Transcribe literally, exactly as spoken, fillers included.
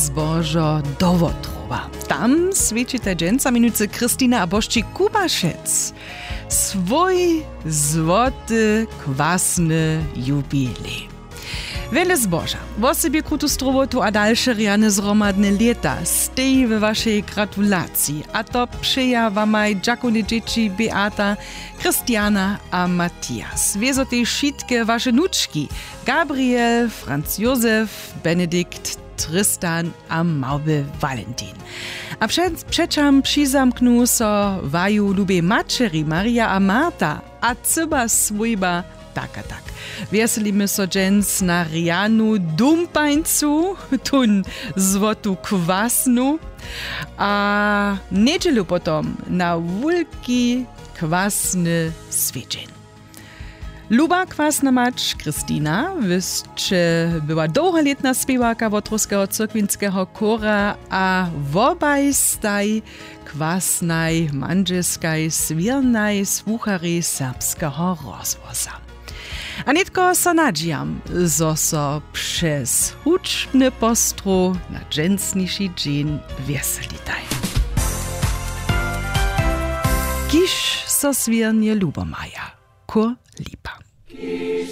zbożo do Wotrowa. Tam svědčite dženca minuce Kristina a Bošči Kubašec. Svoj złoty, kwasny jubilej. Wiele zboża, w osobie krutu strowotu a dalsze riane zromadne lata stej w waszej gratulacji, a to przyja wamaj dziakune dzieci Beata, Krystiana a Matthias. Wiezo tej wszystkie wasze nuczki, Gabriel, Franz Josef, Benedikt, Tristan a Małby Valentin. A przed, przeczam przyzamknu so waju lubie maczeri Maria a Marta, a cyba swojba tak a tak. Wieselimy so dżens na rianu dumpańcu, tun złotu kwasnu, a niedzielu potom na wulki kwasny swieczeń. Luba kwasna mać Kristina, wysce była długoletna śpiewaka Wotrowskiego cyrkwinskiego kora, a wobaj staj kwasnej, mandżeskaj, swirnej słuchary serbskiego rozwoza. A nitko so nadziejam, zo so przez huczny postru na dżensniszy dzień wieselitaj. Kisz so swirnie lubomaja, kur lipa.